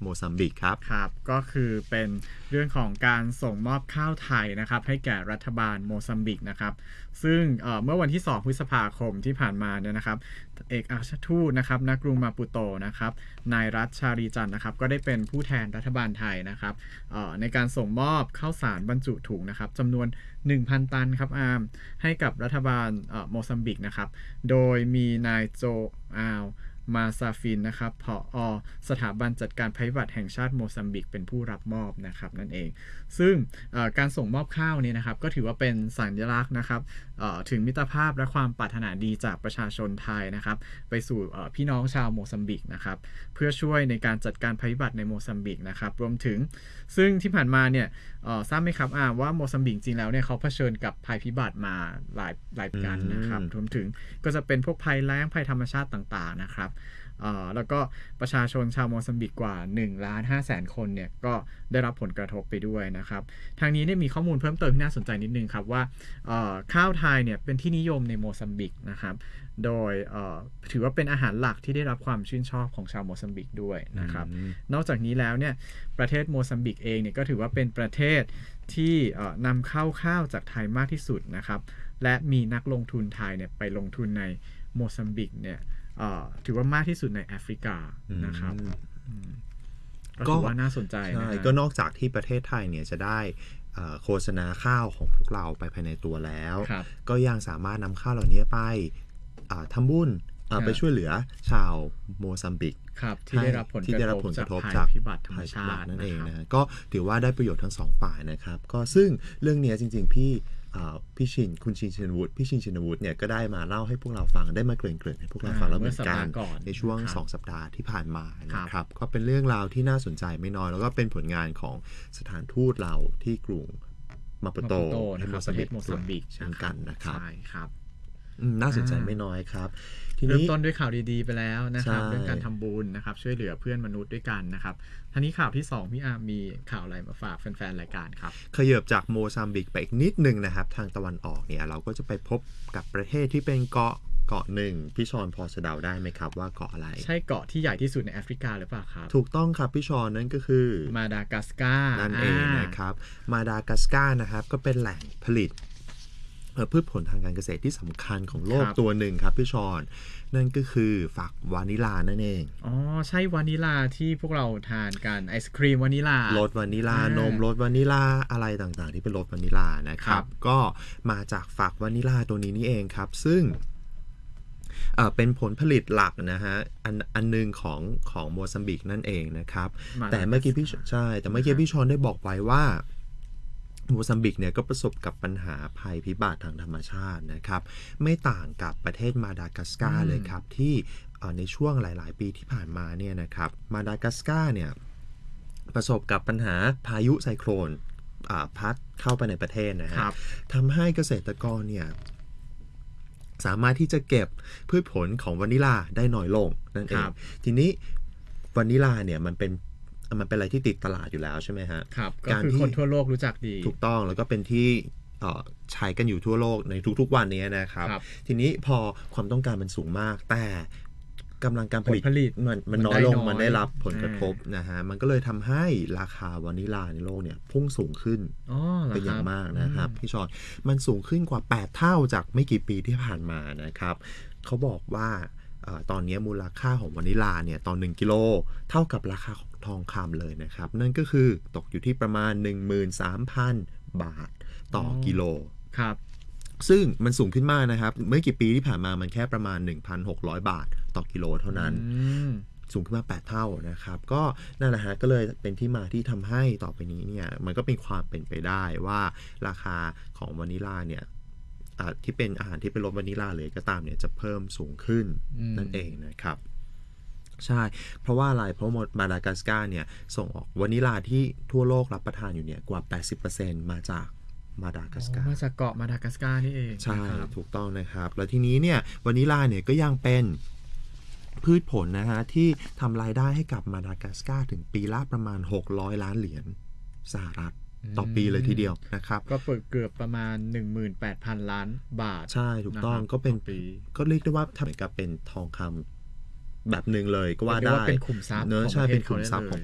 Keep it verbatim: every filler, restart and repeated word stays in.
มซัมบิกครับครับก็คือเป็นเรื่องของการส่งมอบข้าวไทยนะครับให้แก่รัฐบาลโมซัมบิกนะครับซึ่งเอ่อเมื่อวันที่สองพฤษภาคมที่ผ่านมาเนี่ยนะครับเอกอัครราชทูตนะครับณกรุงมาปุโตนะครับนายรัฐชาลีจันทร์นะครับก็ได้เป็นผู้แทนรัฐบาลไทยนะครับเอ่อในการส่งมอบข้าวสารบรรจุถุงนะครับจำนวน หนึ่งพัน ตันครับอาร์มให้กับรัฐบาลเอ่อโมซัมบิกนะครับโดยมีนายโจอาลมาซาฟินนะครับผอ.สถาบันจัดการภัยพิบัติแห่งชาติโมซัมบิกเป็นผู้รับมอบนะครับนั่นเองซึ่งการส่งมอบข้าวเนี่ยนะครับก็ถือว่าเป็นสัญลักษณ์นะครับถึงมิตรภาพและความปรารถนาดีจากประชาชนไทยนะครับไปสู่พี่น้องชาวโมซัมบิกนะครับเพื่อช่วยในการจัดการภัยพิบัติในโมซัมบิกนะครับรวมถึงซึ่งที่ผ่านมาเนี่ยทราบไหมครับอ่าว่าโมซัมบิกจริงแล้วเนี่ยเขาเผชิญกับภัยพิบัติมาหลายหลายประการนะครับรวมถึงก็จะเป็นพวกภัยแล้งภัยธรรมชาติต่างๆนะครับแล้วก็ประชาชนชาวโมซัมบิกกว่า หนึ่งล้านห้าแสน คนเนี่ยก็ได้รับผลกระทบไปด้วยนะครับทางนี้เนี่ยมีข้อมูลเพิ่มเติมที่น่าสนใจนิดนึงครับว่าข้าวไทยเนี่ยเป็นที่นิยมในโมซัมบิกนะครับโดยถือว่าเป็นอาหารหลักที่ได้รับความชื่นชอบของชาวโมซัมบิกด้วยนะครับนอกจากนี้แล้วเนี่ยประเทศโมซัมบิกเองเนี่ยก็ถือว่าเป็นประเทศที่นำเข้าข้าวจากไทยมากที่สุดนะครับและมีนักลงทุนไทยเนี่ยไปลงทุนในโมซัมบิกเนี่ยถือว่ามากที่สุดในแอฟริกานะครับก็ถือว่าน่าสนใจนะก็นอกจากที่ประเทศไทยเนี่ยจะได้โฆษณาข้าวของพวกเราไปภายในตัวแล้วก็ยังสามารถนำข้าวเหล่านี้ไปทำบุญไปช่วยเหลือชาวโมซัมบิกที่ได้รับผลกระทบจากภัยพิบัติธรรมชาตินั่นเองนะก็ถือว่าได้ประโยชน์ทั้งสองฝ่ายนะครับก็ซึ่งเรื่องนี้จริงๆพี่พี่ชินคุณชินชินวุฒิพี่ชินชินวุฒิเนี่ยก็ได้มาเล่าให้พวกเราฟังได้มาเกริ่นๆให้พวกเราฟังแล้วเหมือนกันในช่วงสองสัปดาห์ที่ผ่านมานะครับก็เป็นเรื่องราวที่น่าสนใจไม่น้อยแล้วก็เป็นผลงานของสถานทูตเราที่กรุงมาปุโตในประเทศโมซัมบิกเช่นกันนะครับใช่ครับน่าสนใจไม่น้อยครับเริ่มต้นด้วยข่าวดีๆไปแล้วนะครับเรื่องการทำบุญนะครับช่วยเหลือเพื่อนมนุษย์ด้วยกันนะครับทีนี้ข่าวที่สองพี่อาร์มีข่าวอะไรมาฝากแฟนๆรายการครับขยับจากโมซัมบิกไปอีกนิดนึงนะครับทางตะวันออกเนี่ยเราก็จะไปพบกับประเทศที่เป็นเกาะเกาะหนึ่งพี่ชอนพอจะเดาได้ไหมครับว่าเกาะอะไรใช่เกาะที่ใหญ่ที่สุดในแอฟริกาหรือเปล่าครับถูกต้องครับพี่ชอนนั่นก็คือมาดากัสการ์นั่นเองนะครับมาดากัสการ์นะครับก็เป็นแหล่งผลิตพืชผลทางการเกษตรที่สำคัญของโลกตัวหนึ่งครับพี่ชอนนั่นก็คือฝักวานิลานั่นเองอ๋อใช่วานิลาที่พวกเราทานกันไอศครีมวานิลารสวานิลานมรสวานิลาอะไรต่างๆที่เป็นรสวานิลานะครับก็มาจากฝักวานิลาตัวนี้นี่เองครับซึ่งเอ่อเป็นผลผลิตหลักนะฮะอันอันนึงของของโมซัมบิกนั่นเองนะครับแต่เมื่อกี้พี่ใช่แต่เมื่อกี้พี่ชอนได้บอกไว้ว่าโมซัมบิกเนี่ยก็ประสบกับปัญหาภัยพิบัติทางธรรมชาตินะครับไม่ต่างกับประเทศมาดากัสการ์เลยครับที่ในช่วงหลายๆปีที่ผ่านมาเนี่ยนะครับมาดากัสการ์เนี่ยประสบกับปัญหาพายุไซโคลนพัดเข้าไปในประเทศนะฮะทำให้เกษตรกรเนี่ยสามารถที่จะเก็บพืชผลของวานิลาได้น้อยลงนั่นเองทีนี้วานิลาเนี่ยมันเป็นมันเป็นอะไรที่ติดตลาดอยู่แล้วใช่ไหมฮะครับก็คือคนทั่วโลกรู้จักดีถูกต้องแล้วก็เป็นที่ใช้กันอยู่ทั่วโลกในทุกๆวันนี้นะครับทีนี้พอความต้องการมันสูงมากแต่กำลังการผลิตมันมันน้อยลงมันได้รับผลกระทบนะฮะมันก็เลยทำให้ราคาวานิลาในโลกเนี่ยพุ่งสูงขึ้นเป็นอย่างมากนะครับพี่ชอนมันสูงขึ้นกว่าแปดเท่าจากไม่กี่ปีที่ผ่านมานะครับเขาบอกว่าตอนนี้มูลค่าของวานิลาเนี่ยต่อหนึ่งกิโลเท่ากับราคาของทองคำเลยนะครับนั่นก็คือตกอยู่ที่ประมาณ หนึ่งหมื่นสามพัน บาทต่อกิโลครับซึ่งมันสูงขึ้นมากนะครับเมื่อกี่ปีที่ผ่านมามันแค่ประมาณ หนึ่งพันหกร้อย บาทต่อกิโลเท่านั้นสูงขึ้นมาแปดเท่านะครับก็นั่นแหละฮะก็เลยเป็นที่มาที่ทำให้ต่อไปนี้เนี่ยมันก็เป็นความเป็นไปได้ว่าราคาของวานิลาเนี่ยที่เป็นอาหารที่เป็นรสวานิลาเลยก็ตามเนี่ยจะเพิ่มสูงขึ้นนั่นเองนะครับใช่เพราะว่าอะไรเพราะมาดากัสการ์เนี่ยส่งออกวานิลาที่ทั่วโลกรับประทานอยู่เนี่ยกว่า แปดสิบเปอร์เซ็นต์ มาจากมาดากัสการ์มาจากเกาะมาดากัสการ์นี่เองใช่ถูกต้องนะครับแล้วทีนี้เนี่ยวานิลาเนี่ยก็ยังเป็นพืชผลนะฮะที่ทำรายได้ให้กับมาดากัสการ์ถึงปีละประมาณหกร้อยล้านเหรียญสหรัฐต่อปีเลยทีเดียวนะครับก็เกือบประมาณ หนึ่งหมื่นแปดพัน ล้านบาทใช่ถูกต้องก็เป็นปีก็เรียกได้ว่าเหมือนกับเป็นทองคำแบบหนึ่งเลยก็ว่าได้เป็นขุมทรัพย์เนอะใช่เป็นขุมทรัพย์ของ